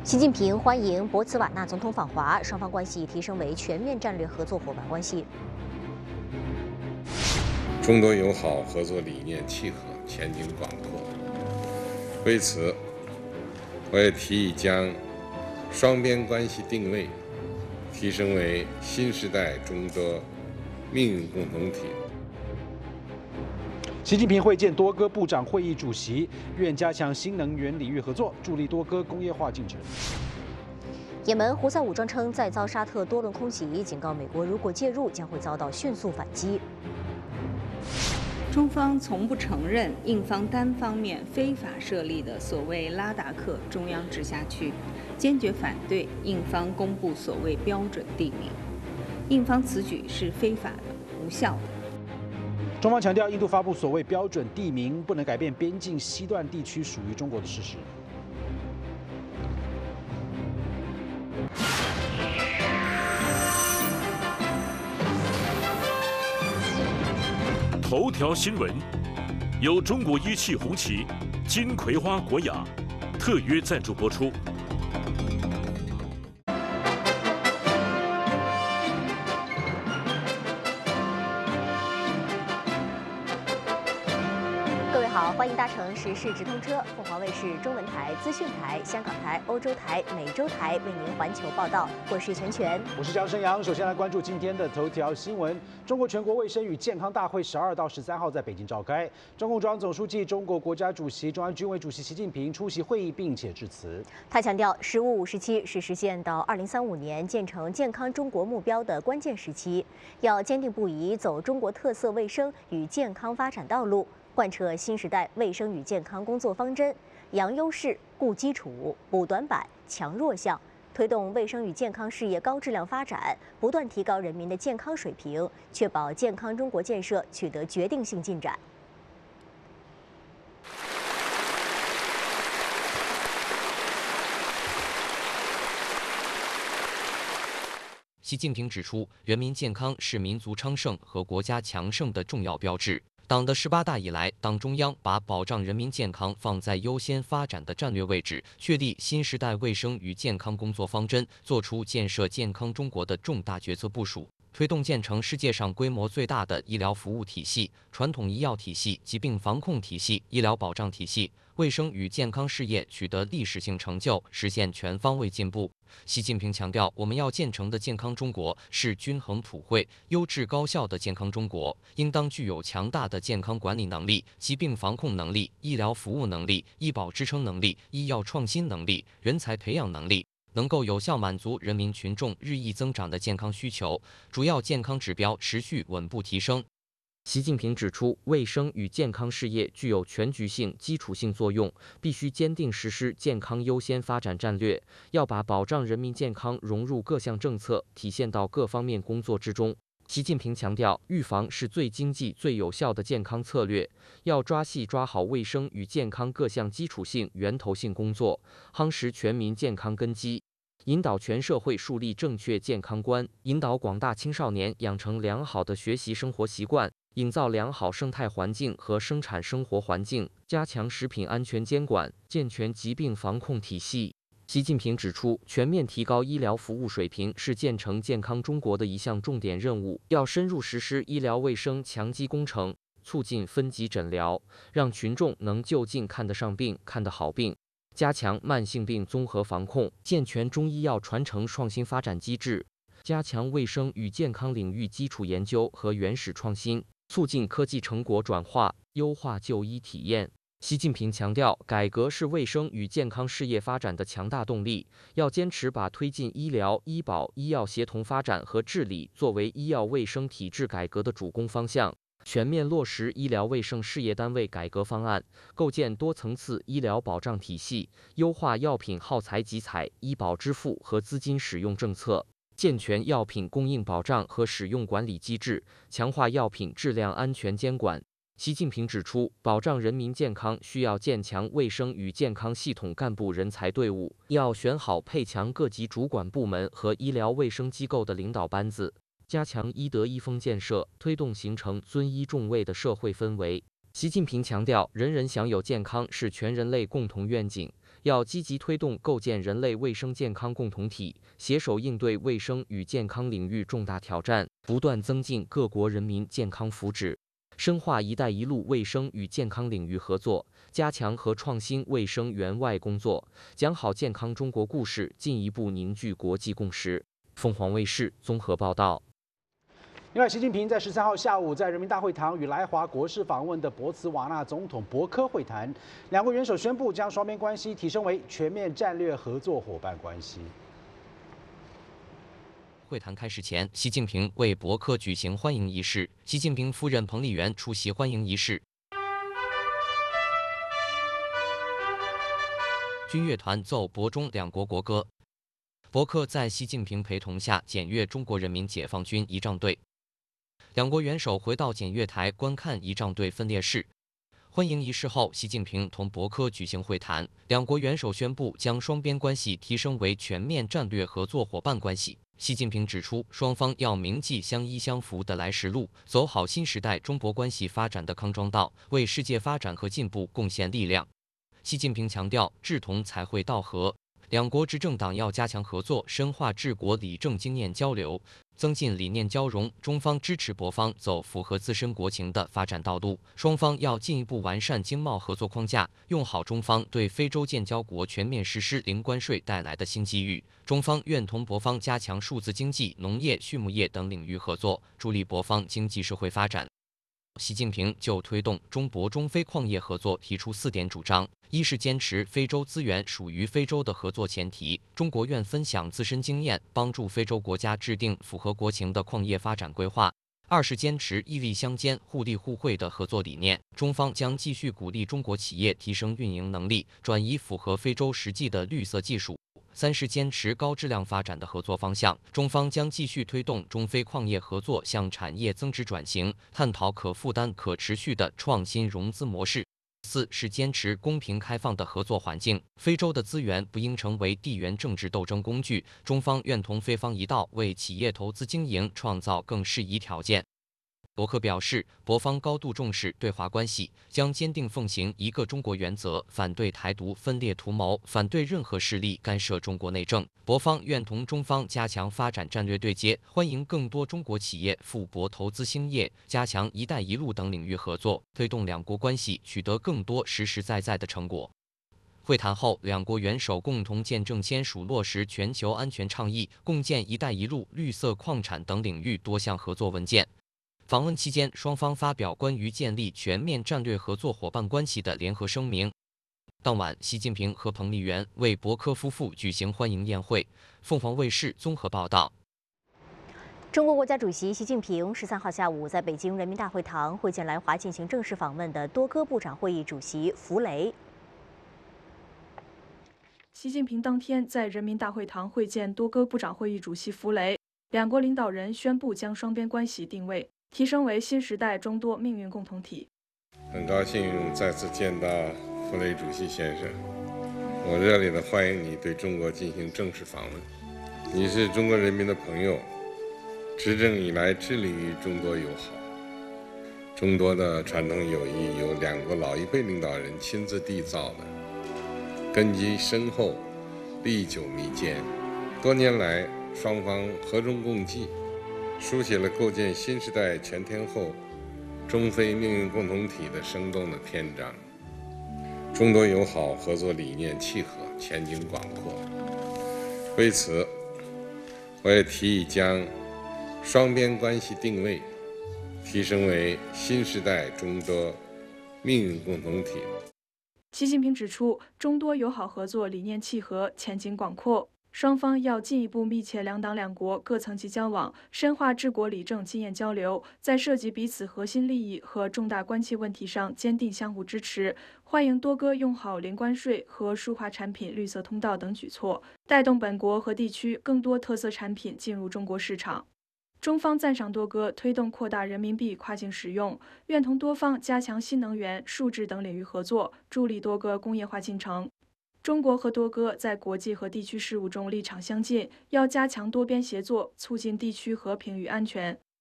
习近平欢迎博茨瓦纳总统访华，双方关系提升为全面战略合作伙伴关系。 中多友好合作理念契合，前景广阔。为此，我也提议将双边关系定位提升为新时代中多命运共同体。 习近平会见多哥部长会议主席，愿加强新能源领域合作，助力多哥工业化进程。 也门胡塞武装称再遭沙特多轮空袭，警告美国如果介入将会遭到迅速反击。 中方从不承认印方单方面非法设立的所谓拉达克中央直辖区，坚决反对印方公布所谓标准地名。印方此举是非法的、无效的。 中方强调，印度发布所谓标准地名不能改变边境西段地区属于中国的事实。 头条新闻由中国一汽红旗、金葵花国雅特约赞助播出。 欢迎搭乘时事直通车，凤凰卫视中文台、资讯台、香港台、欧洲台、美洲台为您环球报道。我是全全， 我是江生阳。首先来关注今天的头条新闻：中国全国卫生与健康大会12到13号在北京召开，中共中央总书记、中国国家主席、中央军委主席习近平出席会议并且致辞。 他强调，“十五5 7”是实现到2035年建成健康中国目标的关键时期，要坚定不移走中国特色卫生与健康发展道路。贯彻新时代卫生与健康工作方针，扬优势、固基础、补短板、强弱项，推动卫生与健康事业高质量发展，不断提高人民的健康水平，确保健康中国建设取得决定性进展。 习近平指出，人民健康是民族昌盛和国家强盛的重要标志。党的18大以来，党中央把保障人民健康放在优先发展的战略位置，确立新时代卫生与健康工作方针，作出建设健康中国的重大决策部署，推动建成世界上规模最大的医疗服务体系、传统医药体系、疾病防控体系、医疗保障体系，卫生与健康事业取得历史性成就，实现全方位进步。习近平强调，我们要建成的健康中国是均衡普惠、优质高效的健康中国，应当具有强大的健康管理能力、疾病防控能力、医疗服务能力、医保支撑能力、医药创新能力、人才培养能力，能够有效满足人民群众日益增长的健康需求，主要健康指标持续稳步提升。习近平指出，卫生与健康事业具有全局性、基础性作用，必须坚定实施健康优先发展战略，要把保障人民健康融入各项政策，体现到各方面工作之中。习近平强调，预防是最经济、最有效的健康策略，要抓细抓好卫生与健康各项基础性、源头性工作，夯实全民健康根基。引导全社会树立正确健康观，引导广大青少年养成良好的学习生活习惯，营造良好生态环境和生产生活环境，加强食品安全监管，健全疾病防控体系。习近平指出，全面提高医疗服务水平是建成健康中国的一项重点任务，要深入实施医疗卫生强基工程，促进分级诊疗，让群众能就近看得上病、看得好病。加强慢性病综合防控，健全中医药传承创新发展机制，加强卫生与健康领域基础研究和原始创新，促进科技成果转化，优化就医体验。习近平强调，改革是卫生与健康事业发展的强大动力，要坚持把推进医疗、医保、医药协同发展和治理作为医药卫生体制改革的主攻方向。全面落实医疗卫生事业单位改革方案，构建多层次医疗保障体系，优化药品耗材集采、医保支付和资金使用政策，健全药品供应保障和使用管理机制，强化药品质量安全监管。习近平指出，保障人民健康需要建强卫生与健康系统干部人才队伍，要选好配强各级主管部门和医疗卫生机构的领导班子，加强医德医风建设，推动形成尊医重卫的社会氛围。习近平强调，人人享有健康是全人类共同愿景， 要积极推动构建人类卫生健康共同体，携手应对卫生与健康领域重大挑战，不断增进各国人民健康福祉。深化“一带一路”卫生与健康领域合作，加强和创新卫生援外工作，讲好健康中国故事，进一步凝聚国际共识。凤凰卫视综合报道。 另外，习近平在13号下午在人民大会堂与来华国事访问的博茨瓦纳总统博科会谈，两国元首宣布将双边关系提升为全面战略合作伙伴关系。 会谈开始前，习近平为博科举行欢迎仪式，习近平夫人彭丽媛出席欢迎仪式。军乐团奏博中两国国歌，博科在习近平陪同下检阅中国人民解放军仪仗队。两国元首回到检阅台观看仪仗队分列式。欢迎仪式后，习近平同博科举行会谈，两国元首宣布将双边关系提升为全面战略合作伙伴关系。习近平指出，双方要铭记相依相扶的来时路，走好新时代中博关系发展的康庄道，为世界发展和进步贡献力量。习近平强调，志同才会道合，两国执政党要加强合作，深化治国理政经验交流，增进理念交融。中方支持博方走符合自身国情的发展道路，双方要进一步完善经贸合作框架，用好中方对非洲建交国全面实施零关税带来的新机遇。中方愿同博方加强数字经济、农业、畜牧业等领域合作，助力博方经济社会发展。习近平就推动中博中非矿业合作提出4点主张：一是坚持非洲资源属于非洲的合作前提，中国愿分享自身经验，帮助非洲国家制定符合国情的矿业发展规划；二是坚持义利相兼、互利互惠的合作理念，中方将继续鼓励中国企业提升运营能力，转移符合非洲实际的绿色技术。三是坚持高质量发展的合作方向，中方将继续推动中非矿业合作向产业增值转型，探讨可负担、可持续的创新融资模式。四是坚持公平开放的合作环境，非洲的资源不应成为地缘政治斗争工具，中方愿同非方一道，为企业投资经营创造更适宜条件。博科表示，博方高度重视对华关系，将坚定奉行一个中国原则，反对台独分裂图谋，反对任何势力干涉中国内政。博方愿同中方加强发展战略对接，欢迎更多中国企业赴博投资兴业，加强“一带一路”等领域合作，推动两国关系取得更多实实在在的成果。会谈后，两国元首共同见证签署落实全球安全倡议、共建“一带一路”绿色矿产等领域多项合作文件。访问期间，双方发表关于建立全面战略合作伙伴关系的联合声明。当晚，习近平和彭丽媛为博科夫妇举行欢迎宴会。凤凰卫视综合报道。 中国国家主席习近平13号下午在北京人民大会堂会见来华进行正式访问的多哥部长会议主席弗雷。 习近平当天在人民大会堂会见多哥部长会议主席弗雷，两国领导人宣布将双边关系定位提升为新时代中多命运共同体。 很高兴再次见到弗雷主席先生，我热烈地欢迎你对中国进行正式访问。你是中国人民的朋友，执政以来致力于中多友好。中多的传统友谊由两国老一辈领导人亲自缔造的，根基深厚，历久弥坚。多年来，双方和衷共济，书写了构建新时代全天候中非命运共同体的生动的篇章。中多友好合作理念契合，前景广阔。为此，我也提议将双边关系定位提升为新时代中多命运共同体。 习近平指出，中多友好合作理念契合，前景广阔。双方要进一步密切两党两国各层级交往，深化治国理政经验交流，在涉及彼此核心利益和重大关切问题上坚定相互支持，欢迎多哥用好零关税和舒华产品绿色通道等举措，带动本国和地区更多特色产品进入中国市场。中方赞赏多哥推动扩大人民币跨境使用，愿同多方加强新能源、数字等领域合作，助力多哥工业化进程。中国和多哥在国际和地区事务中立场相近，要加强多边协作，促进地区和平与安全。